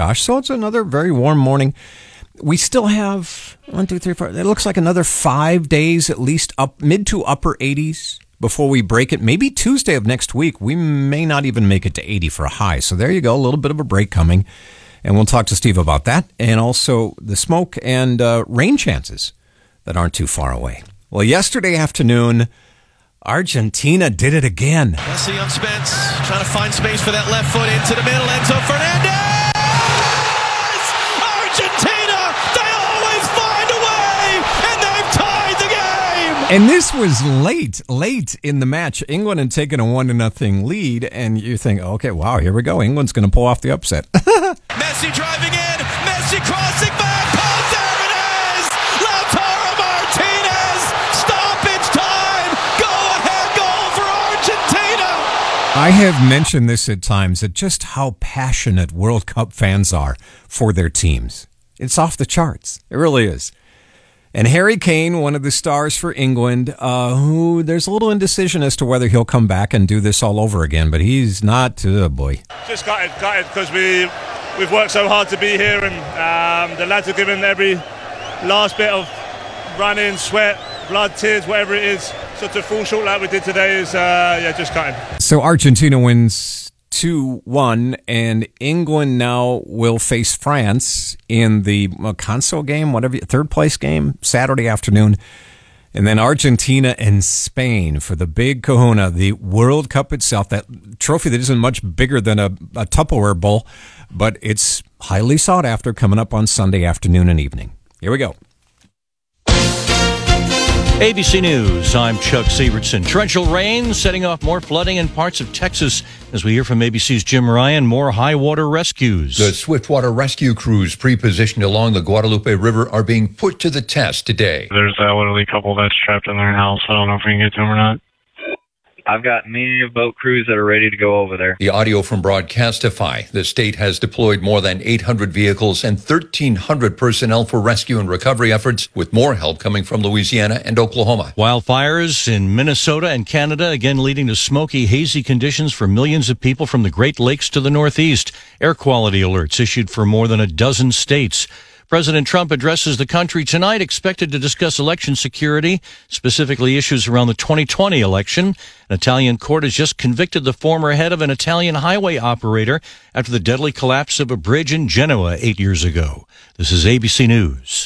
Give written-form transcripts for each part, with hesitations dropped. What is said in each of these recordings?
Oshkosh. So it's another very warm morning. We still have 1, 2, 3, 4. It looks like another 5 days at least, up mid to upper 80s before we break it. Maybe Tuesday of next week, we may not even make it to 80 for a high. So there you go, a little bit of a break coming. And we'll talk to Steve about that, and also the smoke and rain chances that aren't too far away. Well, yesterday afternoon, Argentina did it again. Messi on Spence, trying to find space for that left foot into the middle. Enzo Fernandez! Argentina! They always find a way, and they've tied the game! And this was late in the match. England had taken a 1-0 lead, and you think, okay, wow, here we go. England's going to pull off the upset. Messi driving in, Messi crossing back, there it is! Lautaro Martinez, stoppage time, go-ahead goal for Argentina! I have mentioned this at times, at just how passionate World Cup fans are for their teams. It's off the charts. It really is. And Harry Kane, one of the stars for England, who there's a little indecision as to whether he'll come back and do this all over again, but he's not, boy. Just gutted because we've worked so hard to be here, and the lads have given every last bit of running, sweat, blood, tears, whatever it is. So to fall short like we did today is, just gutted. So Argentina wins 2-1, and England now will face France in the console game, whatever, third place game, Saturday afternoon. And then Argentina and Spain for the big kahuna, the World Cup itself, that trophy that isn't much bigger than a Tupperware bowl, but it's highly sought after, coming up on Sunday afternoon and evening. Here we go. ABC News, I'm Chuck Sievertson. Torrential rain setting off more flooding in parts of Texas. As we hear from ABC's Jim Ryan, more high water rescues. The swiftwater rescue crews pre-positioned along the Guadalupe River are being put to the test today. There's that elderly couple that's trapped in their house. I don't know if we can get to them or not. I've got many boat crews that are ready to go over there. The audio from Broadcastify. The state has deployed more than 800 vehicles and 1,300 personnel for rescue and recovery efforts, with more help coming from Louisiana and Oklahoma. Wildfires in Minnesota and Canada, again leading to smoky, hazy conditions for millions of people from the Great Lakes to the Northeast. Air quality alerts issued for more than a dozen states. President Trump addresses the country tonight, expected to discuss election security, specifically issues around the 2020 election. An Italian court has just convicted the former head of an Italian highway operator after the deadly collapse of a bridge in Genoa 8 years ago. This is ABC News.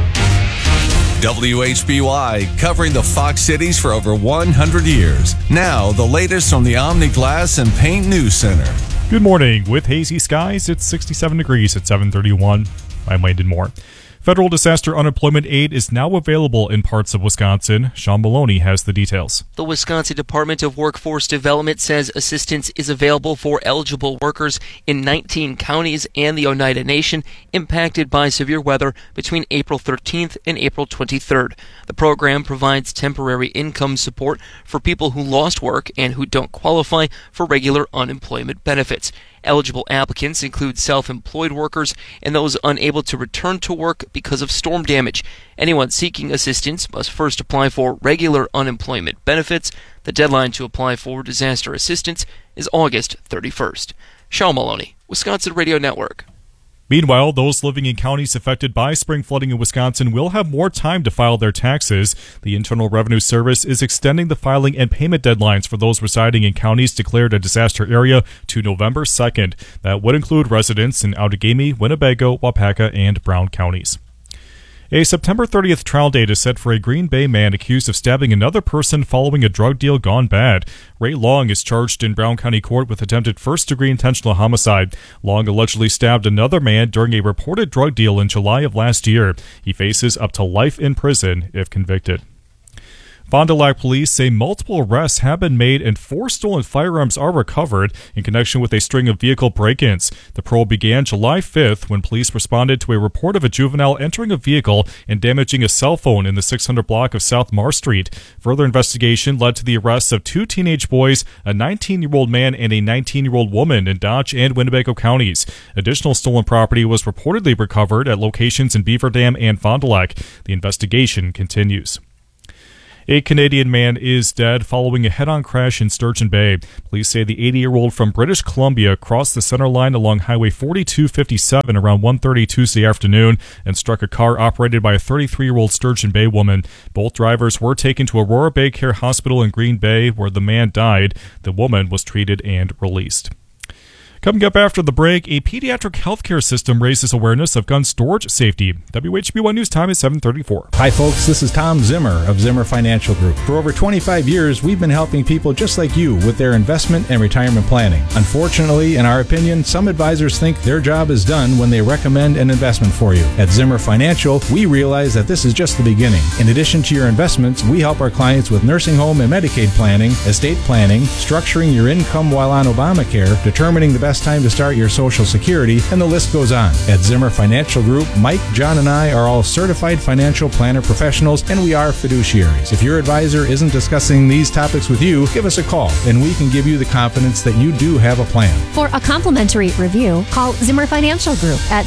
WHBY, covering the Fox cities for over 100 years. Now, the latest from the Omni Glass and Paint News Center. Good morning. With hazy skies, it's 67 degrees at 7:31. I'm Landon Moore. Federal disaster unemployment aid is now available in parts of Wisconsin. Sean Maloney has the details. The Wisconsin Department of Workforce Development says assistance is available for eligible workers in 19 counties and the Oneida Nation impacted by severe weather between April 13th and April 23rd. The program provides temporary income support for people who lost work and who don't qualify for regular unemployment benefits. Eligible applicants include self-employed workers and those unable to return to work because of storm damage. Anyone seeking assistance must first apply for regular unemployment benefits. The deadline to apply for disaster assistance is August 31st. Sean Maloney, Wisconsin Radio Network. Meanwhile, those living in counties affected by spring flooding in Wisconsin will have more time to file their taxes. The Internal Revenue Service is extending the filing and payment deadlines for those residing in counties declared a disaster area to November 2nd. That would include residents in Outagamie, Winnebago, Waupaca, and Brown counties. A September 30th trial date is set for a Green Bay man accused of stabbing another person following a drug deal gone bad. Ray Long is charged in Brown County Court with attempted first-degree intentional homicide. Long allegedly stabbed another man during a reported drug deal in July of last year. He faces up to life in prison if convicted. Fond du Lac police say multiple arrests have been made and 4 stolen firearms are recovered in connection with a string of vehicle break-ins. The probe began July 5th when police responded to a report of a juvenile entering a vehicle and damaging a cell phone in the 600 block of South Mars Street. Further investigation led to the arrests of 2 teenage boys, a 19-year-old man and a 19-year-old woman in Dodge and Winnebago counties. Additional stolen property was reportedly recovered at locations in Beaver Dam and Fond du Lac. The investigation continues. A Canadian man is dead following a head-on crash in Sturgeon Bay. Police say the 80-year-old from British Columbia crossed the center line along Highway 4257 around 1:30 Tuesday afternoon and struck a car operated by a 33-year-old Sturgeon Bay woman. Both drivers were taken to Aurora Bay Care Hospital in Green Bay, where the man died. The woman was treated and released. Coming up after the break, a pediatric healthcare system raises awareness of gun storage safety. WHB1 News Time is 7:34. Hi folks, this is Tom Zimmer of Zimmer Financial Group. For over 25 years, we've been helping people just like you with their investment and retirement planning. Unfortunately, in our opinion, some advisors think their job is done when they recommend an investment for you. At Zimmer Financial, we realize that this is just the beginning. In addition to your investments, we help our clients with nursing home and Medicaid planning, estate planning, structuring your income while on Obamacare, determining the best time to start your Social Security, and the list goes on. At Zimmer Financial Group, Mike, John, and I are all certified financial planner professionals, and we are fiduciaries. If your advisor isn't discussing these topics with you, give us a call, and we can give you the confidence that you do have a plan. For a complimentary review, call Zimmer Financial Group at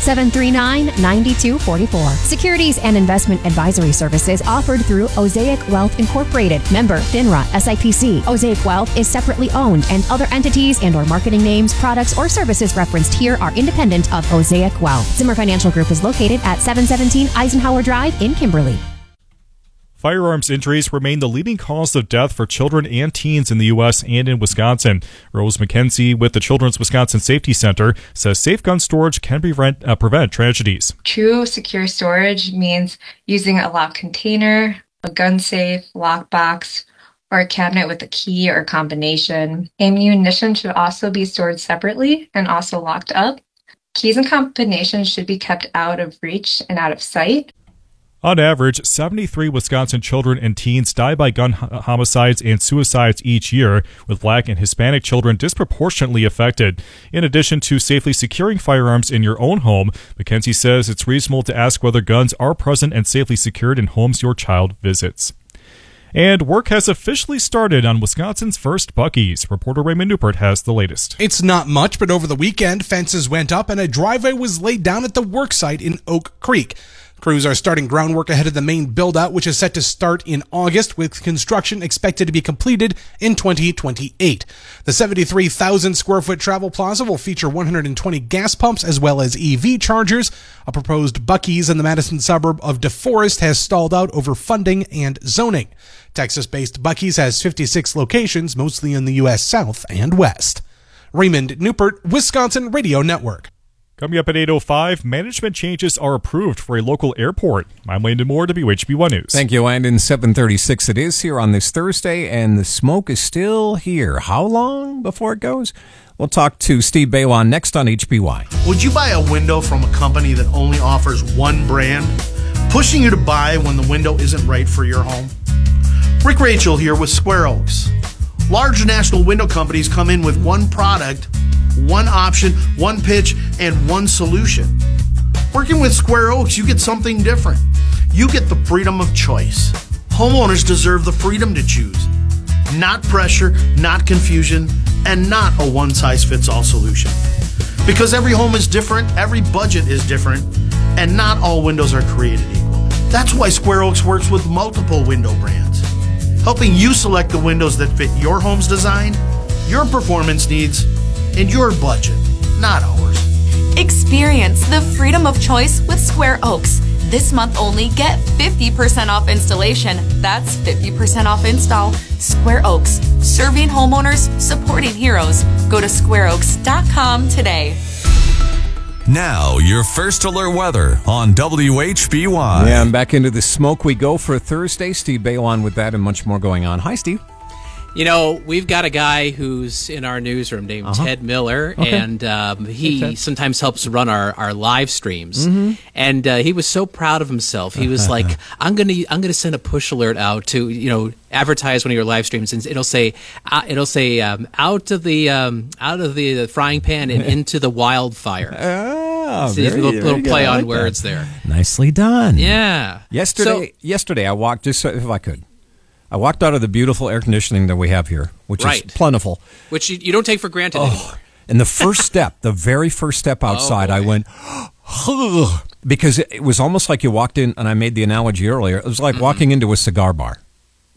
739-9244. Securities and investment advisory services offered through Osaic Wealth Incorporated. Member FINRA SIPC. Osaic Wealth is separately owned, and other entities and/or marketing names, products, or services referenced here are independent of Osaic Wealth. Zimmer Financial Group is located at 717 Eisenhower Drive in Kimberly. Firearms injuries remain the leading cause of death for children and teens in the U.S. and in Wisconsin. Rose McKenzie with the Children's Wisconsin Safety Center says safe gun storage can prevent tragedies. True secure storage means using a locked container, a gun safe, lockbox, or a cabinet with a key or combination. Ammunition should also be stored separately and also locked up. Keys and combinations should be kept out of reach and out of sight. On average, 73 Wisconsin children and teens die by gun homicides and suicides each year, with Black and Hispanic children disproportionately affected. In addition to safely securing firearms in your own home, McKenzie says it's reasonable to ask whether guns are present and safely secured in homes your child visits. And work has officially started on Wisconsin's first Buc-ee's. Reporter Raymond Newport has the latest. It's not much, but over the weekend, fences went up and a driveway was laid down at the work site in Oak Creek. Crews are starting groundwork ahead of the main build-out, which is set to start in August, with construction expected to be completed in 2028. The 73,000-square-foot travel plaza will feature 120 gas pumps as well as EV chargers. A proposed Buc-ee's in the Madison suburb of DeForest has stalled out over funding and zoning. Texas-based Buc-ee's has 56 locations, mostly in the U.S. South and West. Raymond Newport, Wisconsin Radio Network. Coming up at 8:05, management changes are approved for a local airport. I'm Landon Moore, WHB1 News. Thank you, Landon. 7:36 it is here on this Thursday, and the smoke is still here. How long before it goes? We'll talk to Steve Baylon next on HBY. Would you buy a window from a company that only offers one brand, pushing you to buy when the window isn't right for your home? Rick Rachel here with Square Oaks. Large national window companies come in with one product, one option, one pitch, and one solution. Working with Square Oaks, you get something different. You get the freedom of choice. Homeowners deserve the freedom to choose. Not pressure, not confusion, and not a one-size-fits-all solution. Because every home is different, every budget is different, and not all windows are created equal. That's why Square Oaks works with multiple window brands, helping you select the windows that fit your home's design, your performance needs, and your budget, not ours. Experience the freedom of choice with Square Oaks. This month only, get 50% off installation. That's 50% off install. Square Oaks, serving homeowners, supporting heroes. Go to squareoaks.com today. Now, your first alert weather on WHBY. Yeah, and back into the smoke we go for Thursday. Steve Baylon with that and much more going on. Hi, Steve. You know, we've got a guy who's in our newsroom named Ted Miller, and he sometimes helps run our live streams. And he was so proud of himself. He was like, "I'm gonna send a push alert out to advertise one of your live streams, and it'll say out of the frying pan and into the wildfire." So little play on words there. Nicely done. Yeah. Yesterday I walked, just if I could. I walked out of the beautiful air conditioning that we have here, which is plentiful. Which you don't take for granted anymore. And the first step, the very first step outside, I went, because it was almost like you walked in, and I made the analogy earlier, it was like walking into a cigar bar.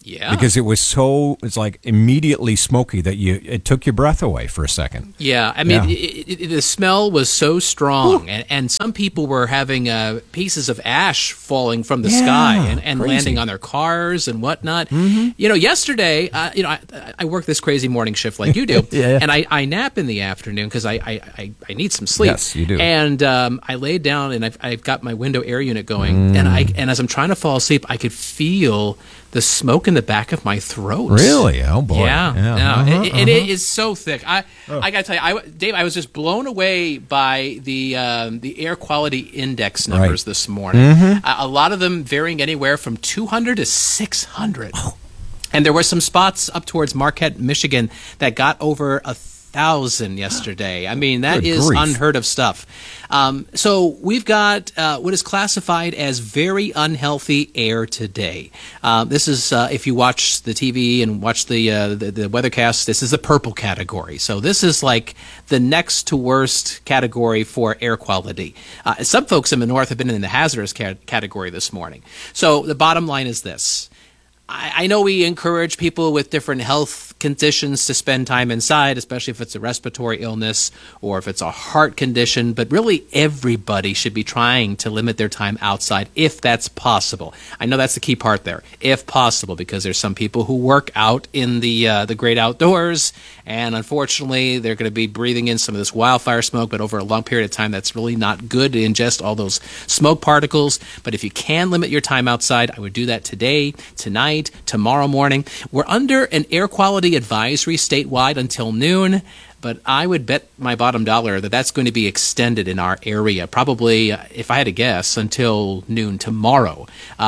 Yeah. Because it's like immediately smoky that it took your breath away for a second. Yeah, I mean, the smell was so strong, and some people were having pieces of ash falling from the sky and landing on their cars and whatnot. Mm-hmm. Yesterday, I work this crazy morning shift like you do, and I nap in the afternoon because I need some sleep. Yes, you do. And I laid down, and I've got my window air unit going, and as I'm trying to fall asleep, I could feel the smoke in the back of my throat. Really? Oh boy! Yeah. It is so thick. I got to tell you, Dave, I was just blown away by the air quality index numbers this morning. Mm-hmm. A lot of them varying anywhere from 200 to 600. And there were some spots up towards Marquette, Michigan, that got over 1,000 yesterday. I mean, that is unheard of stuff. So we've got what is classified as very unhealthy air today. This is, if you watch the TV and watch the weathercast, this is the purple category. So this is like the next to worst category for air quality. Some folks in the north have been in the hazardous category this morning. So the bottom line is this. I know we encourage people with different health conditions to spend time inside, especially if it's a respiratory illness or if it's a heart condition, but really everybody should be trying to limit their time outside if that's possible. I know that's the key part there, if possible, because there's some people who work out in the great outdoors, and unfortunately they're going to be breathing in some of this wildfire smoke, but over a long period of time that's really not good to ingest all those smoke particles. But if you can limit your time outside, I would do that today, tonight, tomorrow morning. We're under an air quality advisory statewide until noon, but I would bet my bottom dollar that that's going to be extended in our area, probably, if I had to guess, until noon tomorrow.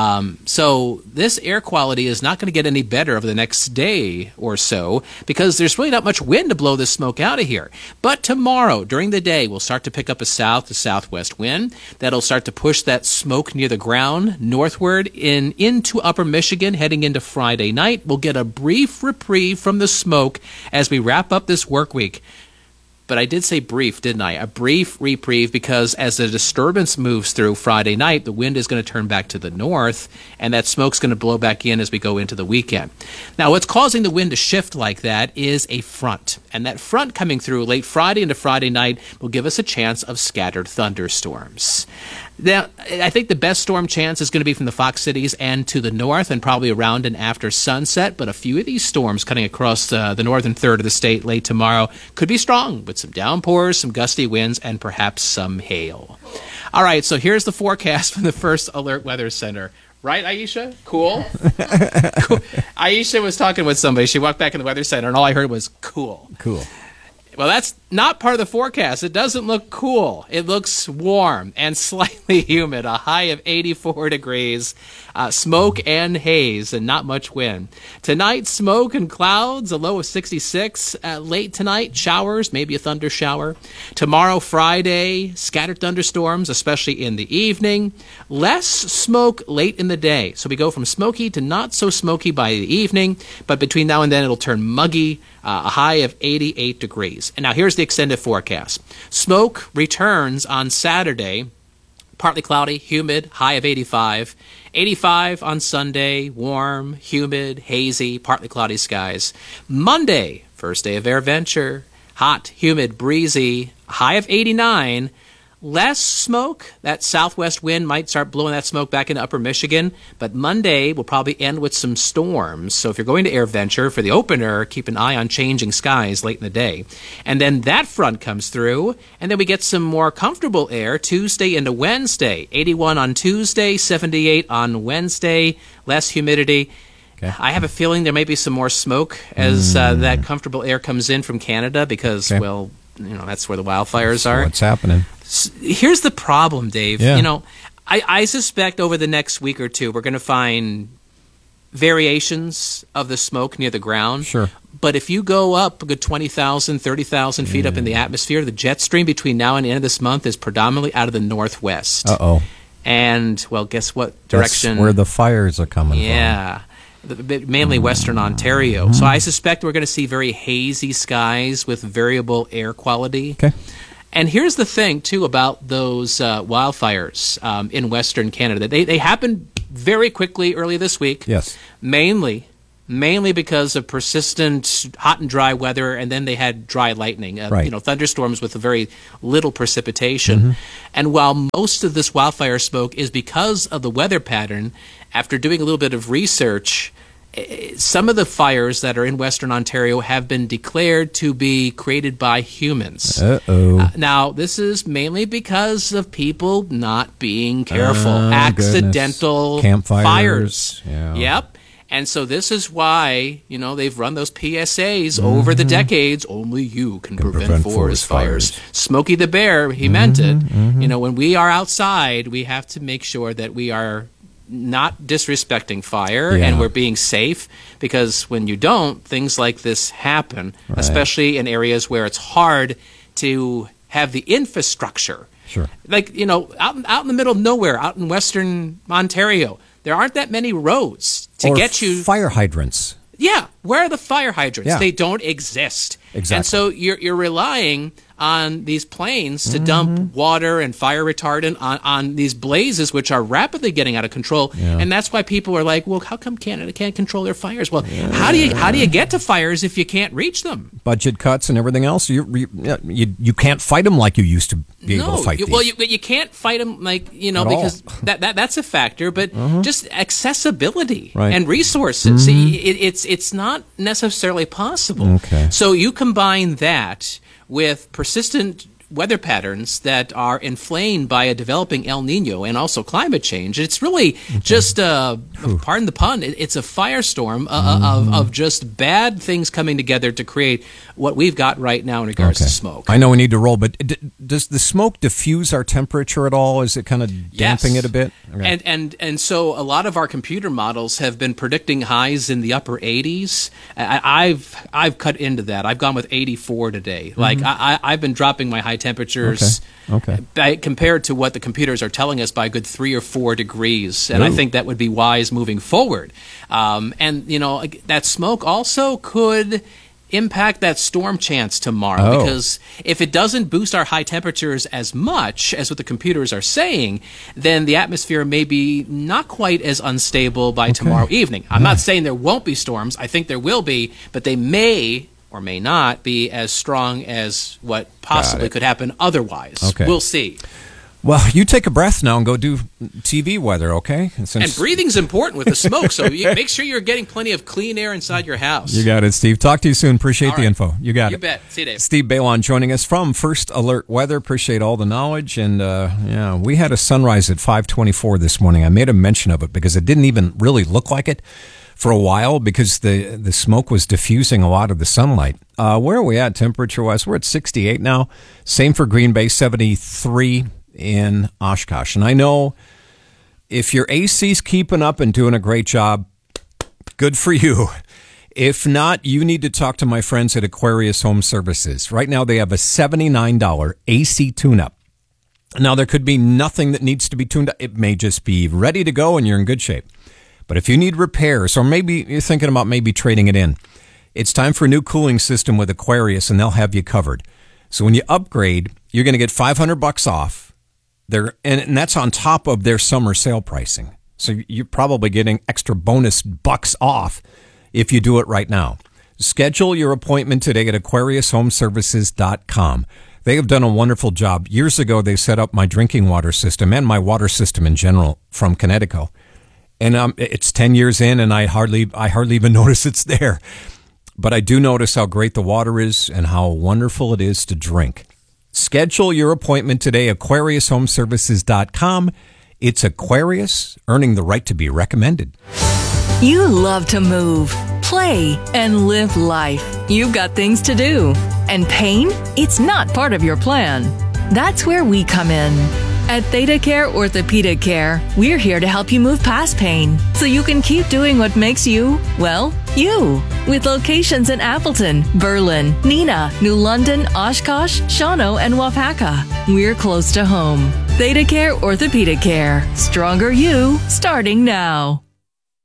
So this air quality is not going to get any better over the next day or so because there's really not much wind to blow this smoke out of here. But tomorrow, during the day, we'll start to pick up a south to southwest wind. That'll start to push that smoke near the ground northward into upper Michigan heading into Friday night. We'll get a brief reprieve from the smoke as we wrap up this work week. But I did say brief, didn't I? A brief reprieve because as the disturbance moves through Friday night, the wind is going to turn back to the north, and that smoke's going to blow back in as we go into the weekend. Now, what's causing the wind to shift like that is a front. And that front coming through late Friday into Friday night will give us a chance of scattered thunderstorms. Now, I think the best storm chance is going to be from the Fox Cities and to the north and probably around and after sunset. But a few of these storms cutting across the northern third of the state late tomorrow could be strong with some downpours, some gusty winds, and perhaps some hail. All right, so here's the forecast from the First Alert Weather Center. Right, Aisha? Cool? Cool. Aisha was talking with somebody. She walked back in the Weather Center, and all I heard was cool. Cool. Well, that's not part of the forecast. It doesn't look cool. It looks warm and slightly humid, a high of 84 degrees, smoke and haze, and not much wind. Tonight, smoke and clouds, a low of 66. Late tonight, showers, maybe a thunder shower. Tomorrow, Friday, scattered thunderstorms, especially in the evening. Less smoke late in the day. So we go from smoky to not so smoky by the evening, but between now and then, it'll turn muggy, a high of 88 degrees. And now here's the extended forecast. Smoke returns on Saturday, partly cloudy, humid, high of 85. 85 on Sunday, warm, humid, hazy, partly cloudy skies. Monday, first day of AirVenture, hot, humid, breezy, high of 89. Less smoke. That southwest wind might start blowing that smoke back into upper Michigan. But Monday will probably end with some storms. So if you're going to AirVenture for the opener, keep an eye on changing skies late in the day. And then that front comes through. And then we get some more comfortable air Tuesday into Wednesday. 81 on Tuesday, 78 on Wednesday. Less humidity. Okay. I have a feeling there may be some more smoke as that comfortable air comes in from Canada because, well, you know, that's where the wildfires are. What's happening? Here's the problem, Dave. Yeah. You know, I suspect over the next week or two we're going to find variations of the smoke near the ground. Sure. But if you go up a good 20,000, 30,000 feet up in the atmosphere, the jet stream between now and the end of this month is predominantly out of the northwest. Uh-oh. And, well, guess what direction? That's where the fires are coming from. Yeah. Mainly Western Ontario. So I suspect we're going to see very hazy skies with variable air quality. Okay. And here's the thing, too, about those wildfires in Western Canada. They happened very quickly early this week. Yes. Mainly mainly because of persistent hot and dry weather, and then they had dry lightning, thunderstorms with very little precipitation. And while most of this wildfire smoke is because of the weather pattern, after doing a little bit of research, some of the fires that are in Western Ontario have been declared to be created by humans. Now, this is mainly because of people not being careful. Accidental campfires. fires. Yep. And so this is why, they've run those PSAs over the decades. Only you can prevent forest fires. Smokey the Bear, he meant it. When we are outside, we have to make sure that we are not disrespecting fire and we're being safe, because when you don't, things like this happen, especially in areas where it's hard to have the infrastructure. Sure. Like, out in the middle of nowhere, out in Western Ontario, there aren't that many roads to get you. Fire hydrants. Yeah. Where are the fire hydrants? Yeah. They don't exist. Exactly. And so you're relying on these planes to dump water and fire retardant on these blazes, which are rapidly getting out of control. And that's why people are like, well, how come Canada can't control their fires? Well, how do you get to fires if you can't reach them? Budget cuts and everything else. You can't fight them like you used to be able to fight these. Well, you can't fight them because that's a factor. But just accessibility and resources, it's not necessarily possible. Okay. So you combine that with persistent weather patterns that are inflamed by a developing El Nino and also climate change. It's really just, pardon the pun, it's a firestorm of just bad things coming together to create what we've got right now in regards to smoke. I know we need to roll, but does the smoke diffuse our temperature at all? Is it kind of damping it a bit? Okay. And so a lot of our computer models have been predicting highs in the upper 80s. I've cut into that. I've gone with 84 today. Like I've been dropping my high temperatures compared to what the computers are telling us by a good 3 or 4 degrees. And I think that would be wise moving forward. And that smoke also could impact that storm chance tomorrow, because if it doesn't boost our high temperatures as much as what the computers are saying, then the atmosphere may be not quite as unstable by tomorrow evening. I'm not saying there won't be storms. I think there will be, but they may or may not be as strong as what possibly could happen otherwise. We'll see. Well, you take a breath now and go do TV weather, okay? And breathing's important with the smoke, so make sure you're getting plenty of clean air inside your house. You got it, Steve. Talk to you soon. Appreciate the info. You got it. You bet. See you, Dave. Steve Balon joining us from First Alert Weather. Appreciate all the knowledge. And, we had a sunrise at 5:24 this morning. I made a mention of it because it didn't even really look like it for a while because the smoke was diffusing a lot of the sunlight. Where are we at temperature-wise? We're at 68 now. Same for Green Bay, 73 in Oshkosh. And I know if your AC's keeping up and doing a great job, good for you. If not, you need to talk to my friends at Aquarius Home Services. Right now, they have a $79 AC tune-up. Now, there could be nothing that needs to be tuned up. It may just be ready to go and you're in good shape. But if you need repairs, or maybe you're thinking about maybe trading it in, it's time for a new cooling system with Aquarius, and they'll have you covered. So when you upgrade, you're going to get $500 off. And that's on top of their summer sale pricing. So you're probably getting extra bonus bucks off if you do it right now. Schedule your appointment today at AquariusHomeservices.com. They have done a wonderful job. Years ago, they set up my drinking water system and my water system in general from Connecticut. And it's 10 years in, and I hardly even notice it's there. But I do notice how great the water is and how wonderful it is to drink. Schedule your appointment today, AquariusHomeservices.com. It's Aquarius, earning the right to be recommended. You love to move, play, and live life. You've got things to do. And pain? It's not part of your plan. That's where we come in. At Theta Care Orthopedic Care, we're here to help you move past pain so you can keep doing what makes you, well, you. With locations in Appleton, Berlin, Neenah, New London, Oshkosh, Shawano, and Wapaka. We're close to home. Theta Care Orthopedic Care. Stronger you, starting now.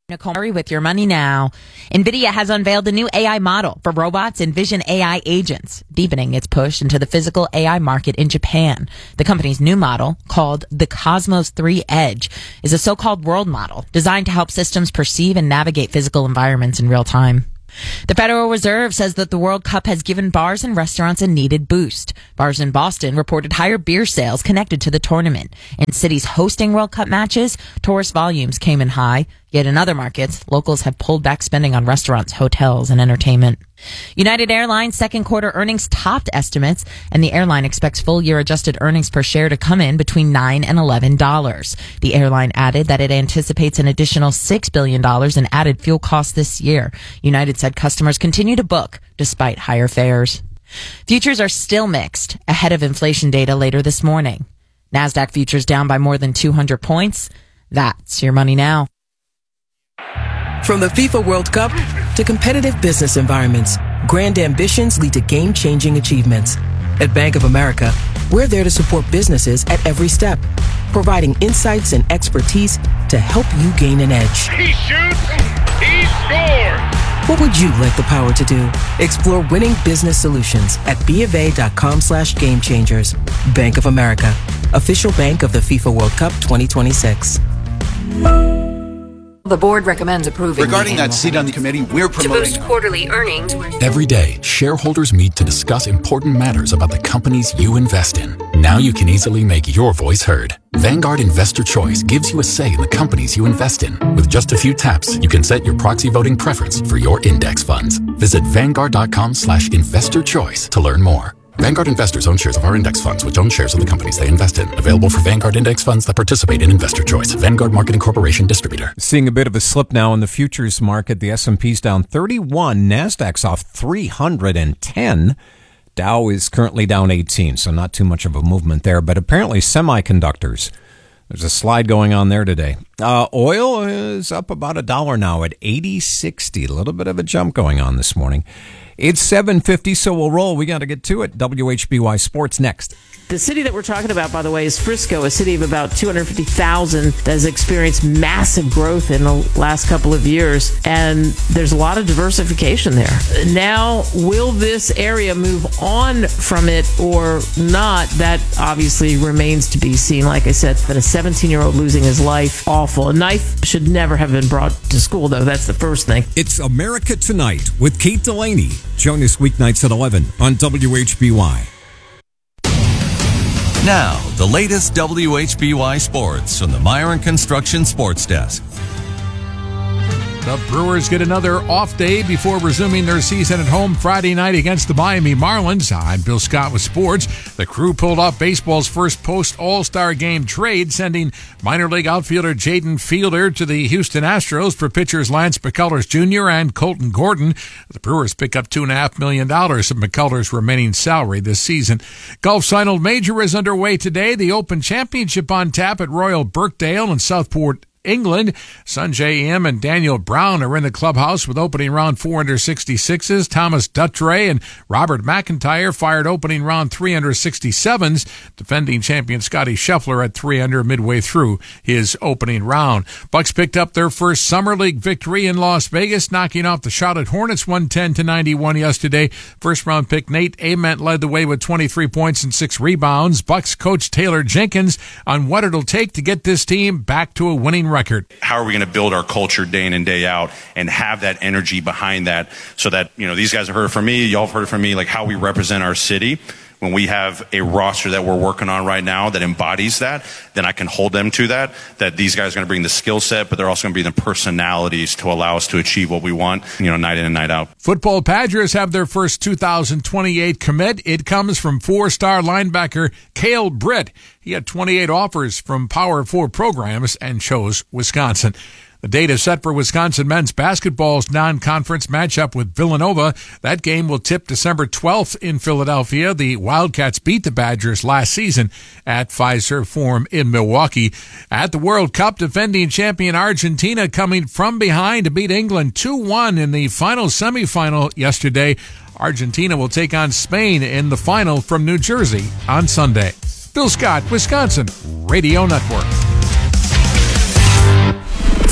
Nicole Murray with your money now. NVIDIA has unveiled a new AI model for robots and vision AI agents, deepening its push into the physical AI market in Japan. The company's new model, called the Cosmos 3 Edge, is a so-called world model designed to help systems perceive and navigate physical environments in real time. The Federal Reserve says that the World Cup has given bars and restaurants a needed boost. Bars in Boston reported higher beer sales connected to the tournament. In cities hosting World Cup matches, tourist volumes came in high. Yet in other markets, locals have pulled back spending on restaurants, hotels, and entertainment. United Airlines' second quarter earnings topped estimates, and the airline expects full-year adjusted earnings per share to come in between $9 and $11. The airline added that it anticipates an additional $6 billion in added fuel costs this year. United said customers continue to book despite higher fares. Futures are still mixed ahead of inflation data later this morning. NASDAQ futures down by more than 200 points. That's your money now. From the FIFA World Cup to competitive business environments, grand ambitions lead to game-changing achievements. At Bank of America, we're there to support businesses at every step, providing insights and expertise to help you gain an edge. He shoots, he scores! What would you like the power to do? Explore winning business solutions at BofA.com/gamechangers. Bank of America, official bank of the FIFA World Cup 2026. The board recommends approving. Regarding that seat on the committee, we're promoting to boost quarterly earnings. Every day, shareholders meet to discuss important matters about the companies you invest in. Now you can easily make your voice heard. Vanguard Investor Choice gives you a say in the companies you invest in. With just a few taps, you can set your proxy voting preference for your index funds. Visit Vanguard.com/investorchoice to learn more. Vanguard investors own shares of our index funds, which own shares of the companies they invest in. Available for Vanguard index funds that participate in Investor Choice. Vanguard Marketing Corporation distributor. Seeing a bit of a slip now in the futures market. The S&P's down 31. NASDAQ's off 310. Dow is currently down 18, so not too much of a movement there. But apparently semiconductors, there's a slide going on there today. Oil is up about $1 now at $80.60. A little bit of a jump going on this morning. It's 7:50, so we'll roll. We got to get to it. WHBY Sports next. The city that we're talking about, by the way, is Frisco, a city of about 250,000 that has experienced massive growth in the last couple of years, and there's a lot of diversification there. Now, will this area move on from it or not? That obviously remains to be seen. Like I said, that a 17-year-old losing his life, awful. A knife should never have been brought to school, though. That's the first thing. It's America Tonight with Kate Delaney. Join us weeknights at 11 on WHBY. Now, the latest WHBY sports from the Myron Construction Sports Desk. The Brewers get another off day before resuming their season at home Friday night against the Miami Marlins. I'm Bill Scott with sports. The Crew pulled off baseball's first post-All-Star game trade, sending minor league outfielder Jaden Fielder to the Houston Astros for pitchers Lance McCullers Jr. and Colton Gordon. The Brewers pick up $2.5 million of McCullers' remaining salary this season. Golf's final major is underway today. The Open Championship on tap at Royal Birkdale in Southport, England. Sanjay M. and Daniel Brown are in the clubhouse with opening round 466s. Thomas Duttray and Robert McIntyre fired opening round 367s. Defending champion Scotty Scheffler at 3 midway through his opening round. Bucks picked up their first Summer League victory in Las Vegas, knocking off the Charlotte Hornets 110-91 yesterday. First round pick Nate Ament led the way with 23 points and 6 rebounds. Bucks coach Taylor Jenkins on what it'll take to get this team back to a winning record. How are we going to build our culture day in and day out and have that energy behind that so that, you know, these guys have heard it from me, y'all have heard it from me, like how we represent our city. When we have a roster that we're working on right now that embodies that, then I can hold them to that these guys are going to bring the skill set, but they're also going to be the personalities to allow us to achieve what we want, you know, night in and night out. Football Badgers have their first 2028 commit. It comes from 4-star linebacker Cale Britt. He had 28 offers from Power 4 programs and chose Wisconsin. The date is set for Wisconsin men's basketball's non-conference matchup with Villanova. That game will tip December 12th in Philadelphia. The Wildcats beat the Badgers last season at Fiserv Forum in Milwaukee. At the World Cup, defending champion Argentina coming from behind to beat England 2-1 in the final semifinal yesterday. Argentina will take on Spain in the final from New Jersey on Sunday. Bill Scott, Wisconsin Radio Network.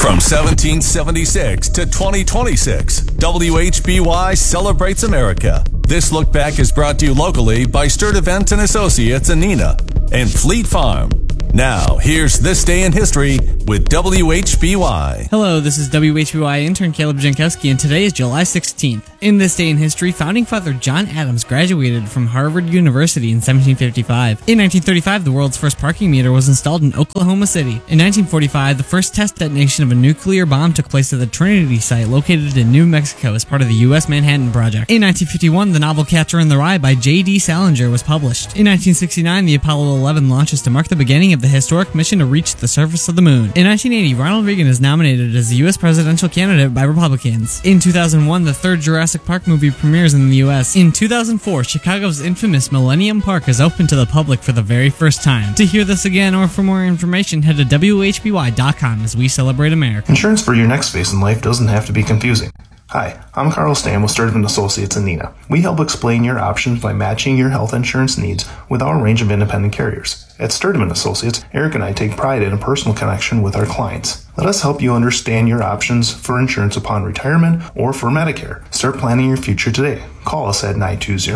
From 1776 to 2026, WHBY celebrates America. This look back is brought to you locally by Sturt Event and Associates in Neenah and Fleet Farm. Now, here's This Day in History with WHBY. Hello, this is WHBY intern Caleb Jankowski, and today is July 16th. In This Day in History, founding father John Adams graduated from Harvard University in 1755. In 1935, the world's first parking meter was installed in Oklahoma City. In 1945, the first test detonation of a nuclear bomb took place at the Trinity site located in New Mexico as part of the U.S. Manhattan Project. In 1951, the novel Catcher in the Rye by J.D. Salinger was published. In 1969, the Apollo 11 launches to mark the beginning of the historic mission to reach the surface of the moon. In 1980, Ronald Reagan is nominated as the U.S. presidential candidate by Republicans. In 2001, the third Jurassic Park movie premieres in the U.S. In 2004, Chicago's infamous Millennium Park is open to the public for the very first time. To hear this again or for more information, head to WHBY.com as we celebrate America. Insurance for your next phase in life doesn't have to be confusing. Hi, I'm Carl Stam with Sturdivant Associates in Neenah. We help explain your options by matching your health insurance needs with our range of independent carriers. At Sturdivant Associates, Eric and I take pride in a personal connection with our clients. Let us help you understand your options for insurance upon retirement or for Medicare. Start planning your future today. Call us at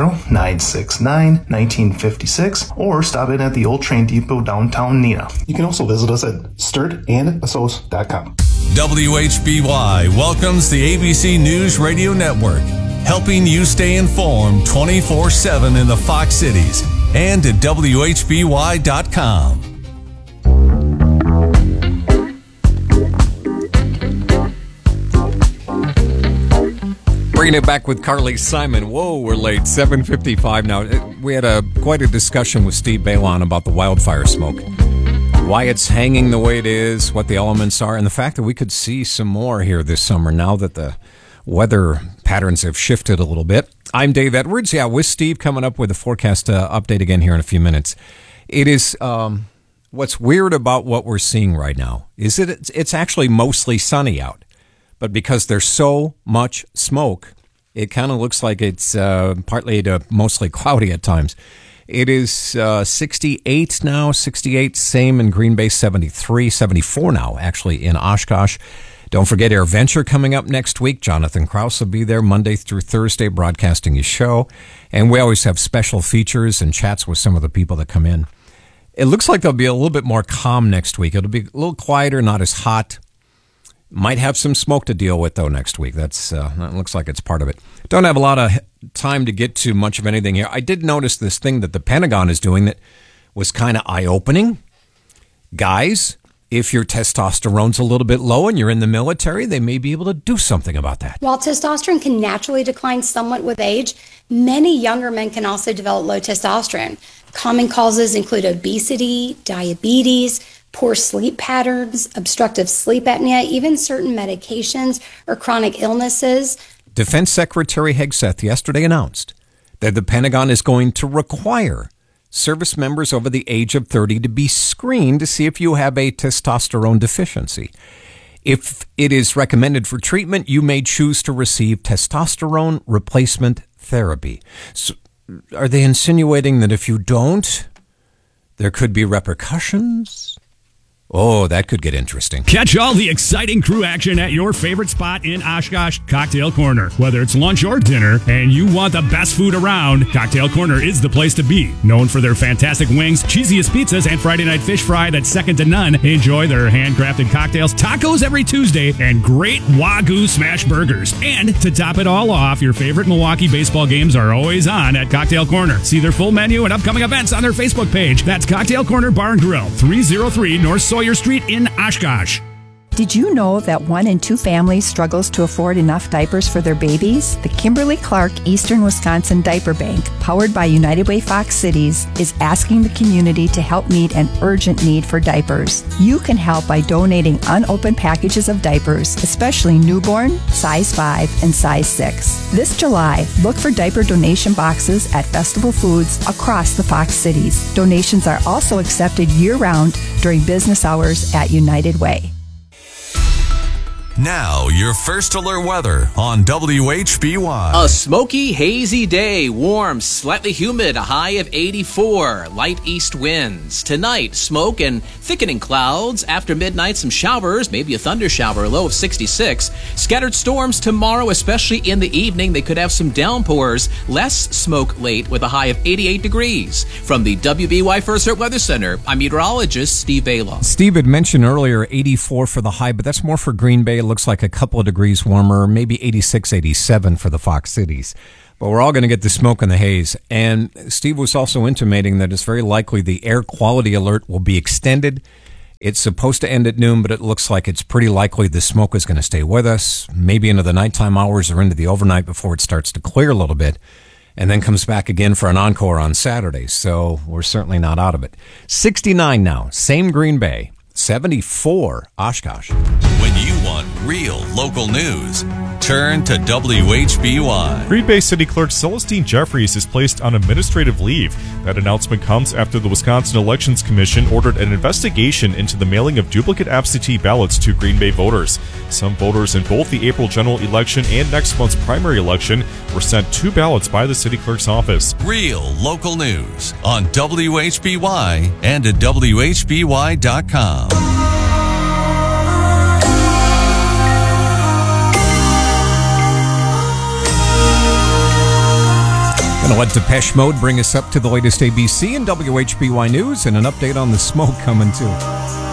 920-969-1956 or stop in at the Old Train Depot downtown Neenah. You can also visit us at sturtandassociates.com. WHBY welcomes the ABC News Radio Network, helping you stay informed 24/7 in the Fox Cities and at WHBY.com. Bringing it back with Carly Simon. Whoa, we're late. 7:55 now. We had quite a discussion with Steve Balon about the wildfire smoke. Why it's hanging the way it is, what the elements are, and the fact that we could see some more here this summer now that the weather patterns have shifted a little bit. I'm Dave Edwards. Yeah, with Steve coming up with a forecast update again here in a few minutes. It is what's weird about what we're seeing right now is it's actually mostly sunny out. But because there's so much smoke, it kind of looks like it's partly to mostly cloudy at times. It is 68 now, 68, same in Green Bay, 73, 74 now, actually, in Oshkosh. Don't forget AirVenture coming up next week. Jonathan Krause will be there Monday through Thursday broadcasting his show. And we always have special features and chats with some of the people that come in. It looks like there'll be a little bit more calm next week. It'll be a little quieter, not as hot. Might have some smoke to deal with, though, next week. That looks like it's part of it. Don't have a lot of time to get to much of anything here. I did notice this thing that the Pentagon is doing that was kind of eye-opening. Guys, if your testosterone's a little bit low and you're in the military, they may be able to do something about that. While testosterone can naturally decline somewhat with age, many younger men can also develop low testosterone. Common causes include obesity, diabetes, poor sleep patterns, obstructive sleep apnea, even certain medications or chronic illnesses. Defense Secretary Hegseth yesterday announced that the Pentagon is going to require service members over the age of 30 to be screened to see if you have a testosterone deficiency. If it is recommended for treatment, you may choose to receive testosterone replacement therapy. So, are they insinuating that if you don't, there could be repercussions? Oh, that could get interesting. Catch all the exciting crew action at your favorite spot in Oshkosh, Cocktail Corner. Whether it's lunch or dinner and you want the best food around, Cocktail Corner is the place to be. Known for their fantastic wings, cheesiest pizzas, and Friday night fish fry that's second to none, enjoy their handcrafted cocktails, tacos every Tuesday, and great Wagyu smash burgers. And to top it all off, your favorite Milwaukee baseball games are always on at Cocktail Corner. See their full menu and upcoming events on their Facebook page. That's Cocktail Corner Bar and Grill, 303 North Sawyer Street in Oshkosh. Did you know that 1 in 2 families struggles to afford enough diapers for their babies? The Kimberly-Clark Eastern Wisconsin Diaper Bank, powered by United Way Fox Cities, is asking the community to help meet an urgent need for diapers. You can help by donating unopened packages of diapers, especially newborn, size 5, and size 6. This July, look for diaper donation boxes at Festival Foods across the Fox Cities. Donations are also accepted year-round during business hours at United Way. Now, your first alert weather on WHBY. A smoky, hazy day, warm, slightly humid, a high of 84, light east winds. Tonight, smoke and thickening clouds. After midnight, some showers, maybe a thunder shower, a low of 66. Scattered storms tomorrow, especially in the evening. They could have some downpours. Less smoke late with a high of 88 degrees. From the WBY First Alert Weather Center, I'm meteorologist Steve Bala. Steve had mentioned earlier 84 for the high, but that's more for Green Bay. It looks like a couple of degrees warmer, maybe 86, 87 for the Fox Cities. But we're all going to get the smoke and the haze. And Steve was also intimating that it's very likely the air quality alert will be extended. It's supposed to end at noon, but it looks like it's pretty likely the smoke is going to stay with us, maybe into the nighttime hours or into the overnight before it starts to clear a little bit, and then comes back again for an encore on Saturday. So we're certainly not out of it. 69 now, same Green Bay. 74 Oshkosh. When you want real local news, turn to WHBY. Green Bay City Clerk Celestine Jeffries is placed on administrative leave. That announcement comes after the Wisconsin Elections Commission ordered an investigation into the mailing of duplicate absentee ballots to Green Bay voters. Some voters in both the April general election and next month's primary election were sent 2 ballots by the city clerk's office. Real local news on WHBY and at WHBY.com. Going to let Depeche Mode bring us up to the latest ABC and WHBY News and an update on the smoke coming too.